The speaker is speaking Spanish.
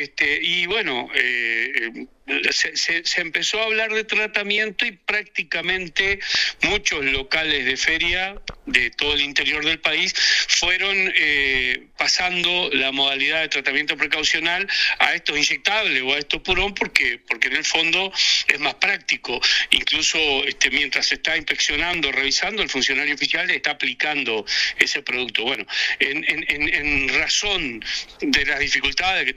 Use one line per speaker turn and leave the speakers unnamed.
Y bueno, se empezó a hablar de tratamiento y prácticamente muchos locales de feria de todo el interior del país fueron pasando la modalidad de tratamiento precaucional a estos inyectables o a estos purón porque en el fondo es más práctico. Incluso mientras se está inspeccionando, revisando, el funcionario oficial está aplicando ese producto. Bueno, en razón de las dificultades que